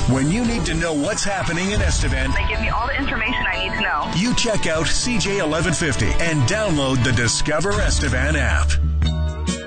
When you need to know what's happening in Estevan, They give me all the information I need to know. you check out CJ1150 and download the Discover Estevan app.